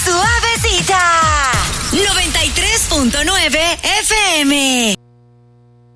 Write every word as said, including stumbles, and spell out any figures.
suavecita. noventa y tres punto nueve F M.